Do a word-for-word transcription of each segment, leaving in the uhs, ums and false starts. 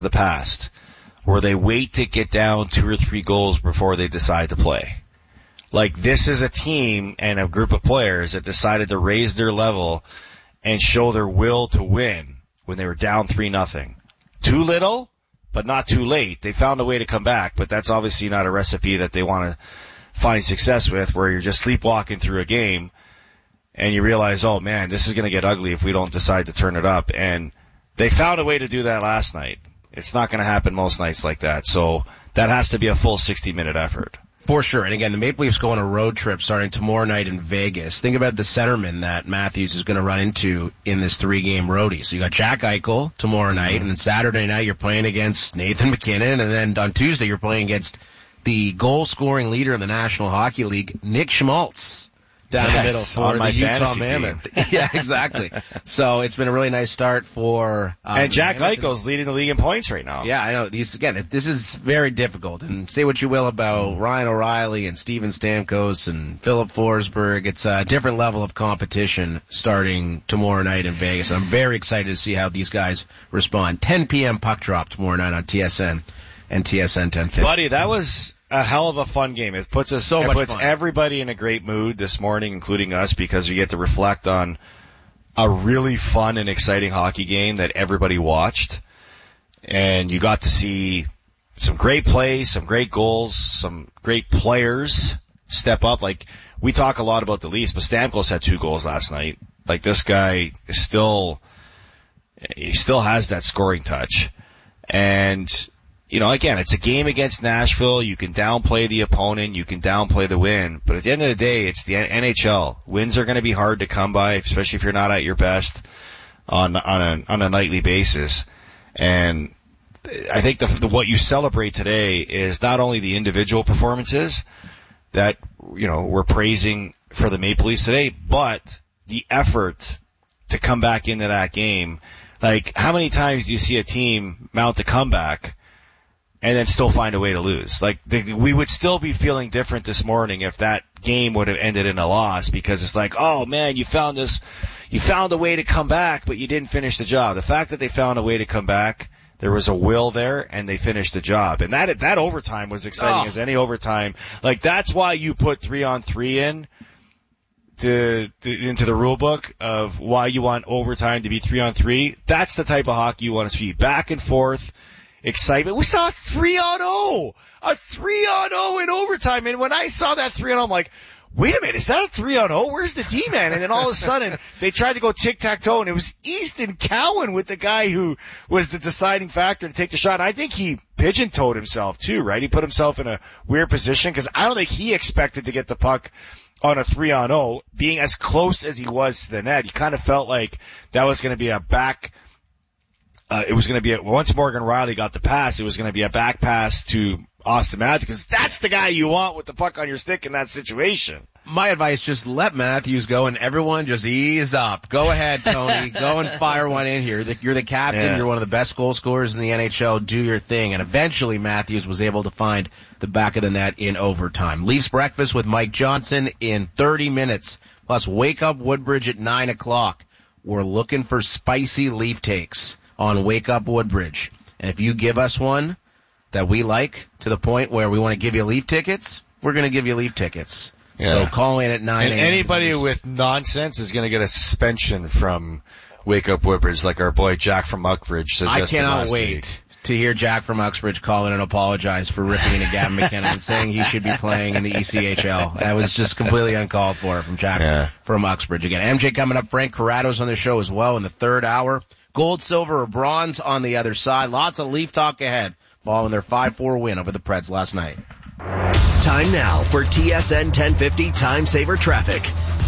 the past, where they wait to get down two or three goals before they decide to play. Like, this is a team and a group of players that decided to raise their level and show their will to win when they were down three nothing. Too little, but not too late. They found a way to come back, but that's obviously not a recipe that they want to find success with, where you're just sleepwalking through a game and you realize, oh man, this is going to get ugly if we don't decide to turn it up. And they found a way to do that last night. It's not going to happen most nights like that. So that has to be a full sixty minute effort. For sure. And again, the Maple Leafs go on a road trip starting tomorrow night in Vegas. Think about the centerman that Matthews is going to run into in this three-game roadie. So you got Jack Eichel tomorrow night, and then Saturday night you're playing against Nathan McKinnon, and then on Tuesday you're playing against the goal-scoring leader in the National Hockey League, Nick Schmaltz, down yes, the middle for the Utah Mammoth. Yeah, exactly. So it's been a really nice start for um, and Jack Eichel's leading the league in points right now. Yeah, I know. These again, this is very difficult. And say what you will about Ryan O'Reilly and Steven Stamkos and Philip Forsberg, it's a different level of competition starting tomorrow night in Vegas. I'm very excited to see how these guys respond. ten p.m. puck drop tomorrow night on T S N and T S N ten fifty. Buddy, that was a hell of a fun game. It puts us, so it much puts fun. everybody in a great mood this morning, including us, because we get to reflect on a really fun and exciting hockey game that everybody watched. And you got to see some great plays, some great goals, some great players step up. Like, we talk a lot about the Leafs, but Stamkos had two goals last night. Like, this guy is still, he still has that scoring touch. And, you know, again, it's a game against Nashville. You can downplay the opponent. You can downplay the win. But at the end of the day, it's the N H L. Wins are going to be hard to come by, especially if you're not at your best on on a, on a nightly basis. And I think the, the what you celebrate today is not only the individual performances that, you know, we're praising for the Maple Leafs today, but the effort to come back into that game. Like, how many times do you see a team mount a comeback and then still find a way to lose? Like, the, we would still be feeling different this morning if that game would have ended in a loss, because it's like, oh man, you found this, you found a way to come back, but you didn't finish the job. The fact that they found a way to come back, there was a will there, and they finished the job. And that, that overtime was exciting oh. as any overtime. Like, that's why you put three on three in to, to, into the rule book of why you want overtime to be three on three. That's the type of hockey you want to see. Back and forth. Excitement. We saw a three on oh, a three on oh in overtime. And when I saw that three on oh, I'm like, wait a minute, is that a three on oh? Where's the D-man? And then all of a sudden, they tried to go tic-tac-toe, and it was Easton Cowan with the guy who was the deciding factor to take the shot. And I think he pigeon-toed himself too, right? He put himself in a weird position, because I don't think he expected to get the puck on a three on oh, being as close as he was to the net. He kind of felt like that was going to be a back Uh, it was going to be a, once Morgan Rielly got the pass, it was going to be a back pass to Austin Matthews, because that's the guy you want with the puck on your stick in that situation. My advice, just let Matthews go and everyone just ease up. Go ahead, Tony. Go and fire one in here. You're the captain. Yeah. You're one of the best goal scorers in the N H L. Do your thing. And eventually Matthews was able to find the back of the net in overtime. Leafs breakfast with Mike Johnson in thirty minutes. Plus, wake up Woodbridge at nine o'clock. We're looking for spicy Leaf takes on Wake Up Woodbridge. And if you give us one that we like to the point where we want to give you Leaf tickets, we're going to give you Leaf tickets. Yeah. So call in at nine a.m. And anybody with nonsense is going to get a suspension from Wake Up Woodbridge, like our boy Jack from Uxbridge suggested I cannot last wait week. to hear Jack from Uxbridge call in and apologize for ripping into Gavin McKinnon and saying he should be playing in the E C H L. That was just completely uncalled for from Jack yeah. from Uxbridge. Again, M J coming up. Frank Corrado's on the show as well in the third hour. Gold, silver, or bronze on the other side. Lots of Leaf talk ahead following their five four win over the Preds last night. Time now for T S N ten fifty Time Saver Traffic.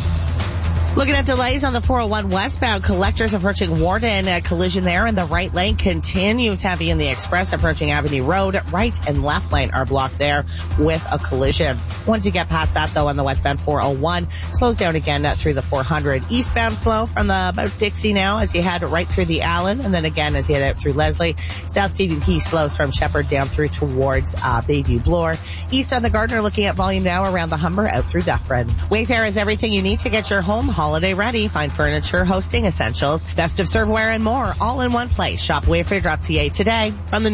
Looking at delays on the four oh one westbound, collectors approaching Warden, a collision there, and the right lane continues heavy in the express approaching Avenue Road. Right and left lane are blocked there with a collision. Once you get past that, though, on the westbound four oh one, slows down again through the four hundred. Eastbound slow from the about Dixie now as you head right through the Allen, and then again as you head out through Leslie. South P V P slows from Shepherd down through towards uh, Bayview Bloor. East on the Gardner, looking at volume now around the Humber out through Dufferin. Wayfair is everything you need to get your home holiday ready. Find furniture, hosting essentials, festive serveware, and more all in one place. Shop wayfair dot c a today. From the